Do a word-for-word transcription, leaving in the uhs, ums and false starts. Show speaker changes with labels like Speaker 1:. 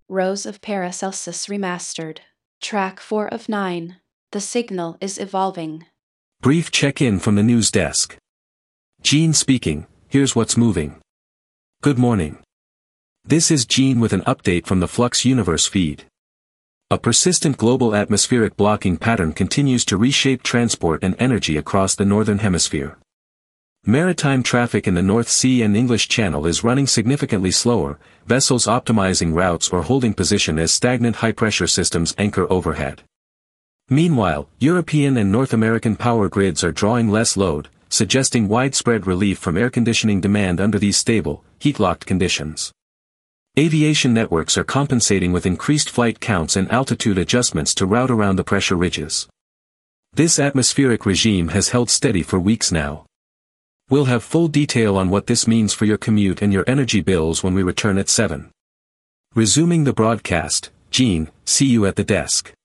Speaker 1: Rose of Paracelsus Remastered. Track four of nine. The signal is evolving.
Speaker 2: Brief check-in from the news desk. Gene speaking, here's what's moving. Good morning. This is Gene with an update from the Flux Universe feed. A persistent global atmospheric blocking pattern continues to reshape transport and energy across the Northern Hemisphere. Maritime traffic in the North Sea and English Channel is running significantly slower, vessels optimizing routes or holding position as stagnant high-pressure systems anchor overhead. Meanwhile, European and North American power grids are drawing less load, suggesting widespread relief from air conditioning demand under these stable, heat-locked conditions. Aviation networks are compensating with increased flight counts and altitude adjustments to route around the pressure ridges. This atmospheric regime has held steady for weeks now. We'll have full detail on what this means for your commute and your energy bills when we return at seven. Resuming the broadcast, Gene, see you at the desk.